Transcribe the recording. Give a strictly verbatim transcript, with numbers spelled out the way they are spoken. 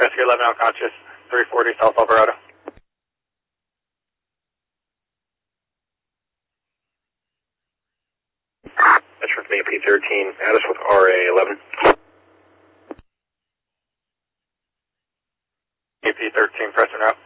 Rescue eleven unconscious, three forty South Alvarado. That's with me, P thirteen, add us with R A eleven. P thirteen, pressing route.